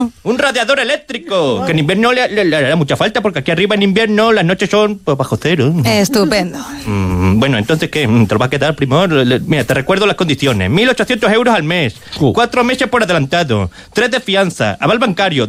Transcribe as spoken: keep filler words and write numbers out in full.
Un radiador eléctrico, que en invierno le, le- le hará mucha falta porque aquí arriba en invierno las noches son pues, bajo cero. Estupendo. Mm, bueno, entonces, ¿qué? ¿Te lo va a quedar, Primor? Le- Mira, te recuerdo las condiciones. mil ochocientos euros al mes, Uh. cuatro meses por adelantado, tres de fianza, aval bancario,